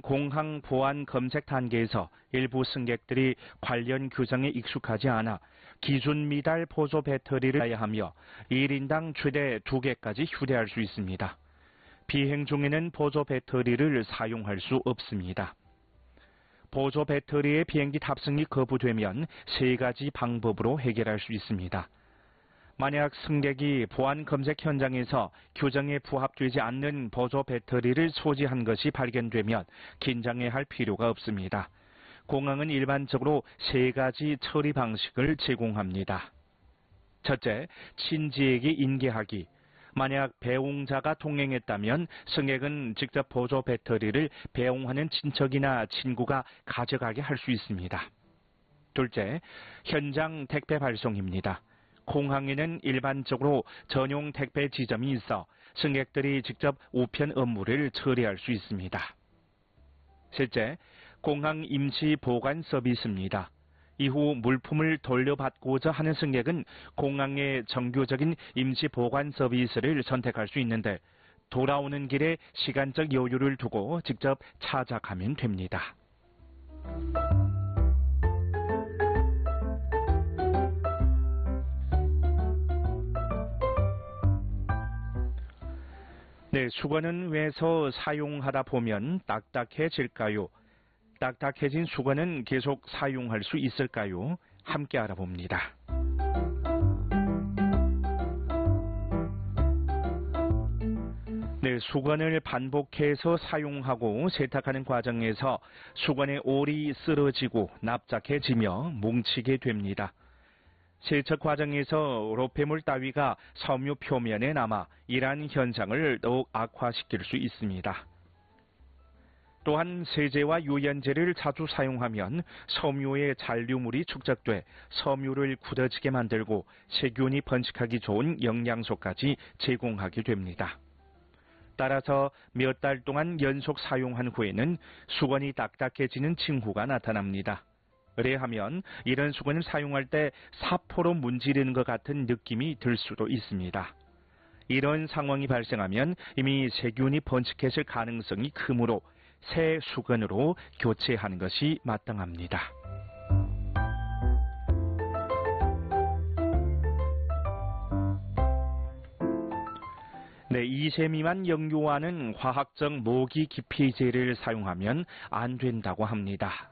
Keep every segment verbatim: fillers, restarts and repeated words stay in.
공항 보안 검색 단계에서 일부 승객들이 관련 규정에 익숙하지 않아 기준 미달 보조 배터리를 사야 하며 일 인당 최대 두 개까지 휴대할 수 있습니다. 비행 중에는 보조 배터리를 사용할 수 없습니다. 보조 배터리의 비행기 탑승이 거부되면 세 가지 방법으로 해결할 수 있습니다. 만약 승객이 보안 검색 현장에서 규정에 부합되지 않는 보조 배터리를 소지한 것이 발견되면 긴장해야 할 필요가 없습니다. 공항은 일반적으로 세 가지 처리 방식을 제공합니다. 첫째, 친지에게 인계하기. 만약 배웅자가 동행했다면 승객은 직접 보조 배터리를 배웅하는 친척이나 친구가 가져가게 할 수 있습니다. 둘째, 현장 택배 발송입니다. 공항에는 일반적으로 전용 택배 지점이 있어 승객들이 직접 우편 업무를 처리할 수 있습니다. 셋째, 공항 임시 보관 서비스입니다. 이후 물품을 돌려받고자 하는 승객은 공항의 정규적인 임시 보관 서비스를 선택할 수 있는데 돌아오는 길에 시간적 여유를 두고 직접 찾아가면 됩니다. 네, 수건은 왜서 사용하다 보면 딱딱해질까요? 딱딱해진 수건은 계속 사용할 수 있을까요? 함께 알아봅니다. 네, 수건을 반복해서 사용하고 세탁하는 과정에서 수건의 올이 쓰러지고 납작해지며 뭉치게 됩니다. 세척 과정에서 로폐물 따위가 섬유 표면에 남아 이러한 현상을 더욱 악화시킬 수 있습니다. 또한 세제와 유연제를 자주 사용하면 섬유의 잔류물이 축적돼 섬유를 굳어지게 만들고 세균이 번식하기 좋은 영양소까지 제공하게 됩니다. 따라서 몇 달 동안 연속 사용한 후에는 수건이 딱딱해지는 징후가 나타납니다. 그래하면 이런 수건을 사용할 때 사포로 문지르는 것 같은 느낌이 들 수도 있습니다. 이런 상황이 발생하면 이미 세균이 번식했을 가능성이 크므로 새 수건으로 교체하는 것이 마땅합니다. 네, 이 세 미만 영유아는 화학적 모기 기피제를 사용하면 안 된다고 합니다.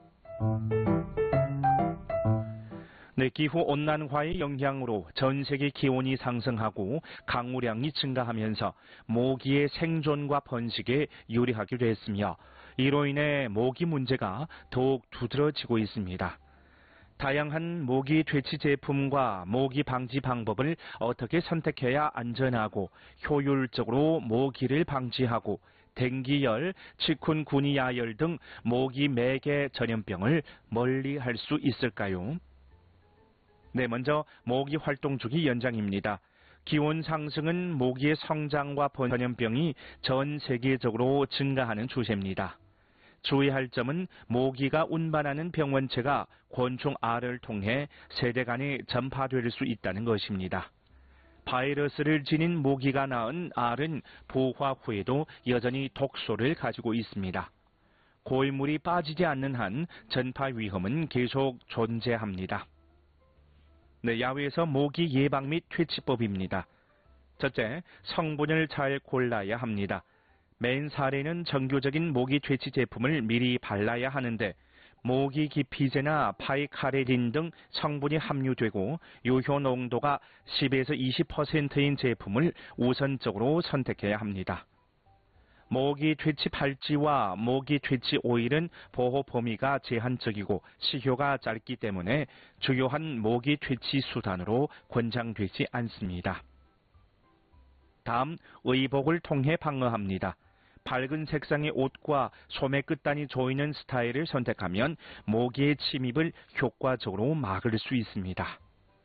네, 기후 온난화의 영향으로 전 세계 기온이 상승하고 강우량이 증가하면서 모기의 생존과 번식에 유리하게 됐으며 이로 인해 모기 문제가 더욱 두드러지고 있습니다. 다양한 모기 퇴치 제품과 모기 방지 방법을 어떻게 선택해야 안전하고 효율적으로 모기를 방지하고 댕기열, 치쿤구니아열 등 모기 매개 전염병을 멀리할 수 있을까요? 네, 먼저 모기 활동 주기 연장입니다. 기온 상승은 모기의 성장과 전염병이 전 세계적으로 증가하는 추세입니다. 주의할 점은 모기가 운반하는 병원체가 곤충알을 통해 세대 간에 전파될 수 있다는 것입니다. 바이러스를 지닌 모기가 낳은 알은 부화 후에도 여전히 독소를 가지고 있습니다. 고인물이 빠지지 않는 한 전파 위험은 계속 존재합니다. 네, 야외에서 모기 예방 및 퇴치법입니다. 첫째, 성분을 잘 골라야 합니다. 맨 사례는 정규적인 모기 퇴치 제품을 미리 발라야 하는데 모기 기피제나 파이카레딘 등 성분이 함유되고 유효 농도가 십에서 이십 퍼센트인 제품을 우선적으로 선택해야 합니다. 모기 퇴치 팔찌와 모기 퇴치 오일은 보호 범위가 제한적이고 시효가 짧기 때문에 주요한 모기 퇴치 수단으로 권장되지 않습니다. 다음, 의복을 통해 방어합니다. 밝은 색상의 옷과 소매 끝단이 조이는 스타일을 선택하면 모기의 침입을 효과적으로 막을 수 있습니다.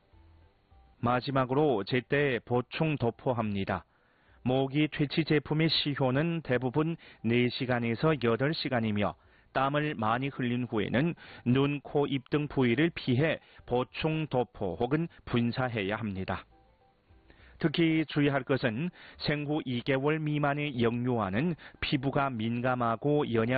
마지막으로 제때 보충 도포합니다. 모기 퇴치 제품의 시효는 대부분 네 시간에서 여덟 시간이며 땀을 많이 흘린 후에는 눈, 코, 입 등 부위를 피해 보충 도포 혹은 분사해야 합니다. 특히 주의할 것은 생후 이 개월 미만의 영유아는 피부가 민감하고 연약